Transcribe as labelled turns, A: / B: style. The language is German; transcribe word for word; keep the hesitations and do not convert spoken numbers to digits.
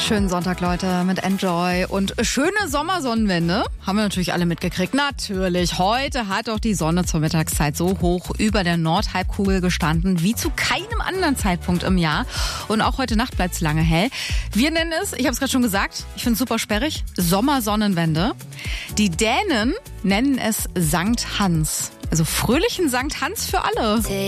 A: Schönen Sonntag, Leute, mit Enjoy und schöne Sommersonnenwende. Haben wir natürlich alle mitgekriegt. Natürlich, heute hat doch die Sonne zur Mittagszeit so hoch über der Nordhalbkugel gestanden wie zu keinem anderen Zeitpunkt im Jahr. Und auch heute Nacht bleibt es lange hell. Wir nennen es, ich habe es gerade schon gesagt, ich finde es super sperrig, Sommersonnenwende. Die Dänen nennen es Sankt Hans. Also fröhlichen Sankt Hans für alle.